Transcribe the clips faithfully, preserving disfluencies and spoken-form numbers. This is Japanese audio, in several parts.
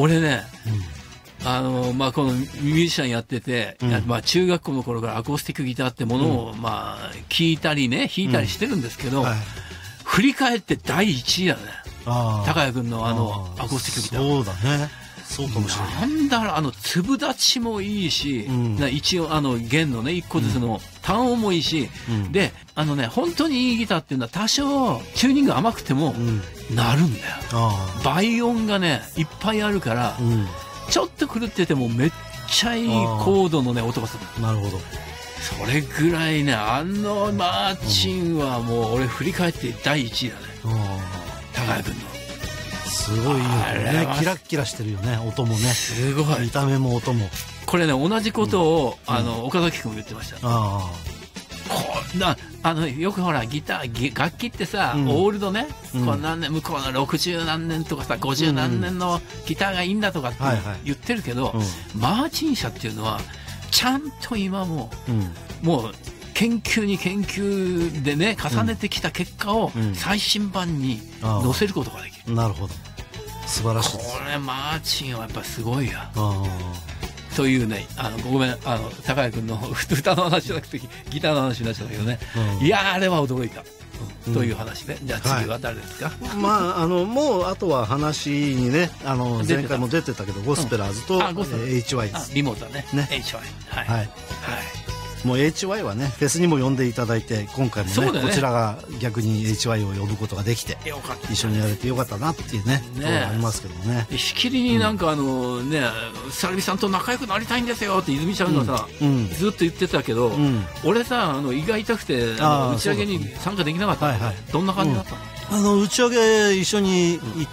俺ね、あのまあ、このミュージシャンやってて、うん、まあ、中学校の頃からアコースティックギターってものを、うん、まあ、聞いたりね弾いたりしてるんですけど、うんはい、振り返ってだいいちいだね。高谷君のあのアコースティックギター。 そうだね。そうかもしれない。 なんだろう、あの粒立ちもいいし、うん、一応あの弦のね一個ずつの単音もいいし、うん、であのね本当にいいギターっていうのは多少チューニング甘くてもなるんだよ。うん、倍音がねいっぱいあるから、うん、ちょっと狂っててもめっちゃいいコードのね音がする。 なるほど。 それぐらいねあのマーチンはもう俺振り返ってだいいちいだね。高谷君の。 すごいいいよね。キラッキラしてるよね。音もね。 すごい。 見た目も音も。 これね同じことを、うん、あの岡崎君も言ってました。あこんなあのよくほらギター楽器ってさ、うん、オールドね、うん、こん何年向こうのろくじゅうなんねんとかさごじゅうなんねんのギターがいいんだとかって言ってるけど、マーチン社っていうのはちゃんと今も、うん、もう研究に研究でね重ねてきた結果を最新版に載せることができる。 うん、なるほど。素晴らしいです。 これマーチンはやっぱすごいや。というね、あのごめんあの高谷君の歌の話じゃなくてギターの話になっちゃったけどね、うん、いやーあれは驚いた、うん、という話で、じゃあ次は誰ですか。 はい、まああのもうあとは話にねあの前回も出てたけどゴスペラーズと、うん、エイチワイ です。 リモートね。ね エイチワイ はいはい。はいもう エイチワイ はねフェスにも呼んでいただいて今回も ね, ねこちらが逆に エイチワイ を呼ぶことができて一緒にやれてよかったなっていうねところがありますけどね。 しきりになんかあのねサルビさんと仲良くなりたいんですよって泉ちゃんがさ、うん、ずっと言ってたけど、うん、俺さあの胃が痛くてあの打ち上げに参加できなかったの、はいはい、どんな感じだったの。 うん、あの打ち上げ一緒に行って、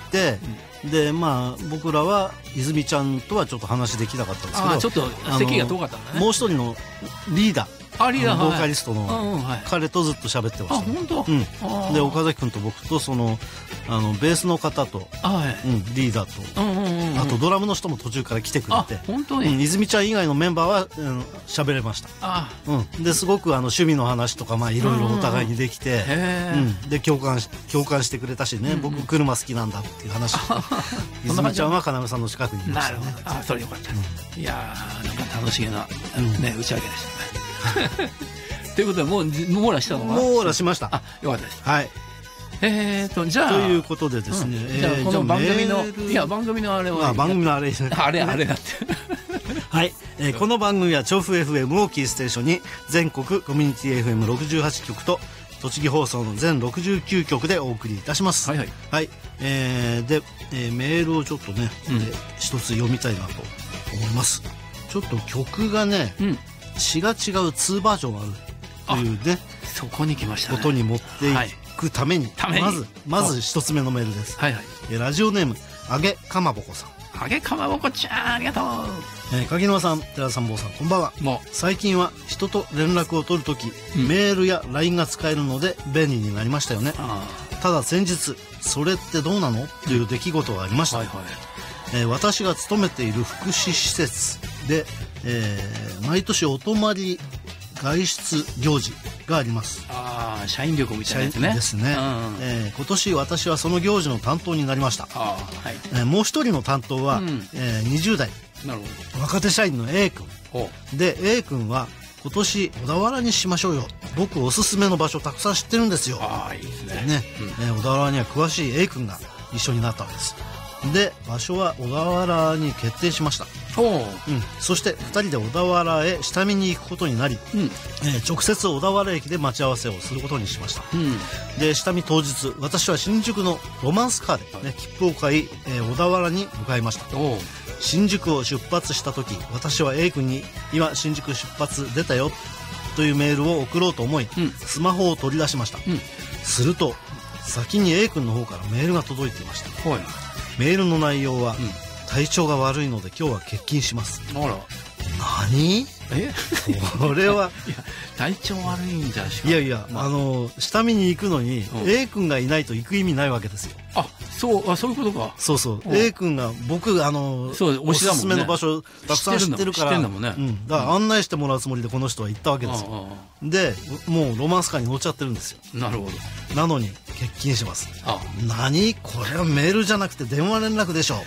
うん、でまあ僕らは泉ちゃんとはちょっと話できなかったんですけど、 あちょっと席が遠かったんだね。 もう一人のリーダーあリーダーボーカリストの彼とずっと喋ってました。あ本当。 うん、で岡崎君と僕とそのあのベースの方と、はいうん、リーダーと、うんうんうんうん、あとドラムの人も途中から来てくれて、 本当に、 うん、泉ちゃん以外のメンバーは喋、うん、れました。あ、うん、ですごくあの趣味の話とかまあいろいろお互いにできて、うんうん、で共感し共感してくれたしね、うんうん、僕車好きなんだっていう話泉ちゃんは要さんの近くにいましたね。 なるほど。あそれよかった、うん、いやーなんか楽しげな、うんね、打ち上げでしたね。ということでもう網羅したのは網羅しました。 あよかったです。 はい。 えーとじゃあということでですね、うんえー、じゃあこの番組のいや番組のあれはあ番組のあれあれあれだってはい、えー、この番組は調布 エフエム をキーステーションに全国コミュニティ エフエムろくじゅうはち 局と栃木放送の全ろくじゅうきゅう局でお送りいたします。はいはい、はい、えー、で、えー、メールをちょっとね、うん、えー、一つ読みたいなと思います。ちょっと曲がね、うん詩が違うにバージョンあるというねそこに来ましたねことに持っていくために、はい、まずまず一つ目のメールです。はいはい、ラジオネームあげかまぼこさん。 あげかまぼこちゃんありがとう。 えー、柿沼さん寺さん坊さんこんばんは。もう最近は人と連絡を取るとき、うん、メールや ライン が使えるので便利になりましたよね。ただ先日それってどうなのという出来事がありました。はいはい、えー、私が勤めている福祉施設でえー、毎年お泊まり外出行事があります。 ああ社員旅行みたいなやつね。 ですね、うんうんえー、今年私はその行事の担当になりました。あ、はいえー、もう一人の担当は、うんえー、にじゅう代なるほど若手社員の A 君で A 君は今年小田原にしましょうよ僕おすすめの場所たくさん知ってるんですよ。あいいですね、ねうんえー、小田原には詳しい A 君が一緒になったんです。で場所は小田原に決定しました。うん、そしてふたりで小田原へ下見に行くことになり、うんえー、直接小田原駅で待ち合わせをすることにしました。うん、で下見当日私は新宿のロマンスカーで、ね、切符を買い、えー、小田原に向かいました。新宿を出発した時私は A 君に今新宿出発出たよというメールを送ろうと思い、うん、スマホを取り出しました。うん、すると先に A 君の方からメールが届いていました。はいメールの内容は、うん、体調が悪いので今日は欠勤します。あら何えこれはいや体調悪いんじゃしいやいや、まあ、あの下見に行くのに、うん、A 君がいないと行く意味ないわけですよ。 あそうあそういうことか。 そうそう A 君が僕あのそうおすすめの場所たくさん知ってるからだから案内してもらうつもりでこの人は行ったわけですよ。でもうロマンスカーに乗っちゃってるんですよ。 なるほど。 なのに欠勤します。あ何これはメールじゃなくて電話連絡でしょ